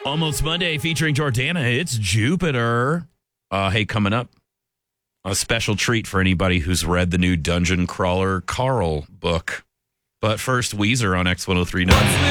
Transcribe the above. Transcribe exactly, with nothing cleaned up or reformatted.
Almost Monday featuring Jordana. It's Jupiter. Uh, hey, coming up, a special treat for anybody who's read the new Dungeon Crawler Carl book. But first, Weezer on X one oh three point nine.